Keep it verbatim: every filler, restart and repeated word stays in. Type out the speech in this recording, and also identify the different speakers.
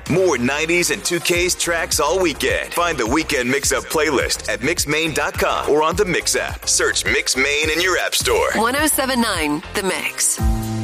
Speaker 1: More nineties and two K's tracks all weekend. Find the Weekend Mix-Up playlist at mix main dot com or on the Mix app. Search Mix Main in your app store.
Speaker 2: one oh seven point nine The Mix.